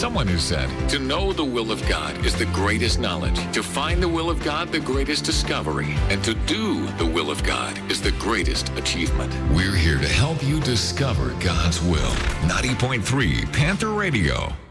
Someone who said, to know the will of God is the greatest knowledge. To find the will of God, the greatest discovery. And to do the will of God is the greatest achievement. We're here to help you discover God's will. 90.3 Panther Radio.